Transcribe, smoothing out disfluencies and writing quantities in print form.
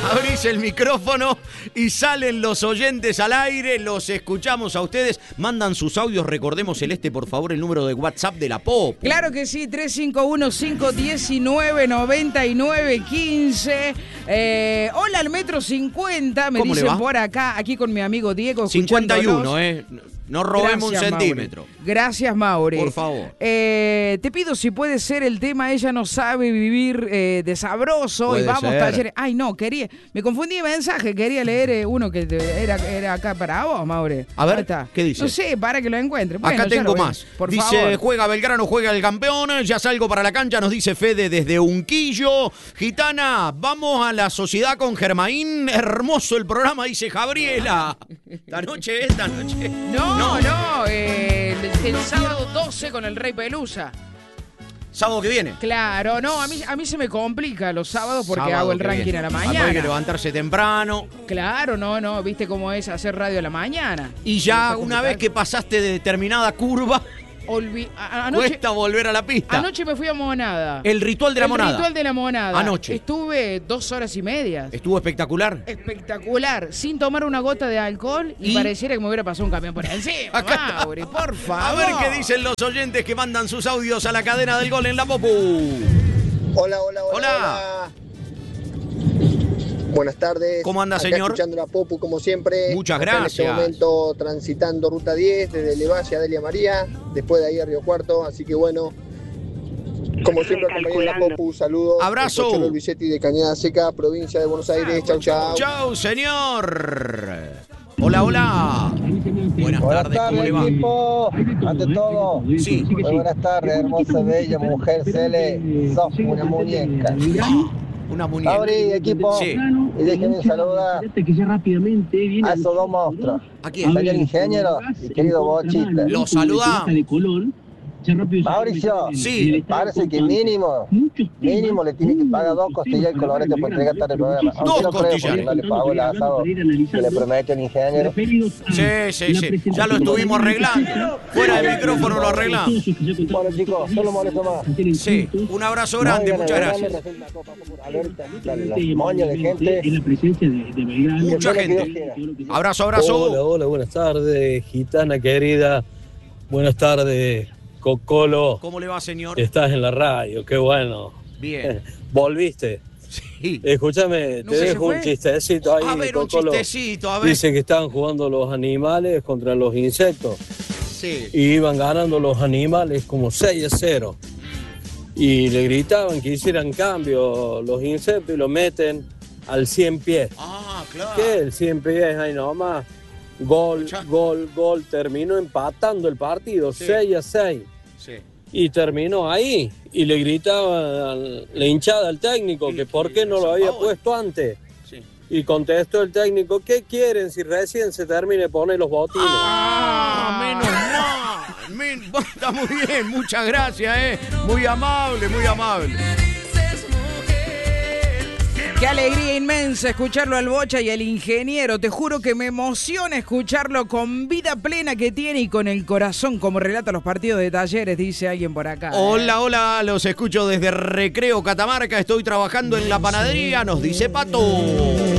Abrís el micrófono y salen los oyentes al aire, los escuchamos a ustedes. Mandan sus audios, recordemos, Celeste, por favor, el número de WhatsApp de la Popu. Claro que sí, 351-519-9915. Hola al metro 50, me dicen por acá, aquí con mi amigo Diego. 51, no robemos un centímetro. Mauri. Gracias, Mauri. Por favor. Te pido si puede ser el tema Ella no sabe vivir de sabroso. Puede y vamos, ser. Talleres. Ay, no, me confundí de mensaje. Quería leer uno que era acá para vos, Mauri. A ver, está. ¿qué dice? No sé, para que lo encuentre. Bueno, acá tengo más. Por dice, favor. juega Belgrano, juega el campeón. Ya salgo para la cancha, nos dice Fede desde Unquillo. Gitana, vamos a la sociedad con Germaín. Hermoso el programa, dice Gabriela. Esta noche. No. El sábado 12 con el Rey Pelusa. ¿Sábado que viene? Claro, no, a mí se me complica los sábados porque hago el ranking a la mañana. Hay que levantarse temprano. Claro, no, viste cómo es hacer radio a la mañana. Y ya una vez que pasaste de determinada curva, cuesta volver a la pista. Anoche me fui a Monada. El ritual de la Monada. El ritual de la Monada. Anoche. Estuve 2 horas y media. ¿Estuvo espectacular? Espectacular. Sin tomar una gota de alcohol y pareciera que me hubiera pasado un camión por encima. Mauri, por favor. A ver qué dicen los oyentes que mandan sus audios a la cadena del gol en la Popu. Hola. Buenas tardes. ¿Cómo anda, acá señor? Escuchando la Popu, como siempre. Muchas acá gracias. En este momento transitando Ruta 10 desde Levalle a Delia María, después de ahí a Río Cuarto. Así que bueno, como siempre, acompañado de la Popu, saludos. Abrazo. Cholo Luisetti de Cañada Seca, provincia de Buenos Aires. Chau. Chau, señor. Hola. Buenas tardes, ¿cómo le va? Equipo. Ante todo, sí. Muy buenas tardes, hermosa, bella mujer, Cele, sos una muñeca. Una muñeca. Abrí, equipo, sí. Y déjenme saludar a esos dos monstruos. ¿A quién? Señor ingeniero y querido Bochita. Lo saludamos. Mauricio, sí. Parece que mínimo le tiene que pagar 2 costillas al colorete por entregar tarde el programa. Aunque no creo, porque no le pagó el asado que le promete el ingeniero. Sí. Ya lo estuvimos arreglando. Fuera del micrófono lo arreglamos. Bueno, chicos, solo molesto más. Sí, un abrazo grande, muchas gracias. Moño de gente. Mucha gente. Abrazo. Hola, buenas tardes, gitana querida. Buenas tardes, Cocolo. ¿Cómo le va, señor? Estás en la radio, qué bueno. Bien. ¿Volviste? Sí. Escúchame, ¿No te se dejo fue? un chistecito ahí, A ver, Cocolo. un chistecito, a ver. Dice que estaban jugando los animales contra los insectos. Sí. Y iban ganando los animales como 6-0. Y le gritaban que hicieran cambio los insectos y lo meten al 100 pies. Ah, claro. ¿Qué? El 100 pies ahí nomás. Gol. Terminó empatando el partido, Sí. 6-6. Sí. Y terminó ahí. Y le gritaban la hinchada al técnico que por qué no lo había puesto antes. Sí. Y contestó el técnico, ¿qué quieren si recién se termine de poner los botines? Menos mal. Está muy bien, muchas gracias, Muy amable. Qué alegría inmensa escucharlo al Bocha y al ingeniero. Te juro que me emociona escucharlo con vida plena que tiene y con el corazón, como relata los partidos de Talleres, dice alguien por acá. Hola, los escucho desde Recreo Catamarca. Estoy trabajando en la panadería, nos dice Pato.